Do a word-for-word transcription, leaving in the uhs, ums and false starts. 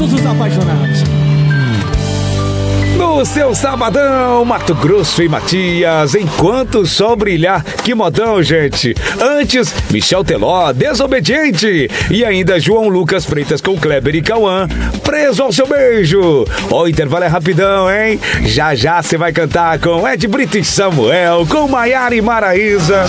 todos os apaixonados. No seu sabadão, Mato Grosso e Matias, enquanto o sol brilhar. Que modão, gente. Antes, Michel Teló, Desobediente. E ainda João Lucas Freitas com Kleber e Cauã, Preso ao Seu Beijo. Ó, o intervalo é rapidão, hein? Já já você vai cantar com Ed Brito e Samuel, com Maiara e Maraísa.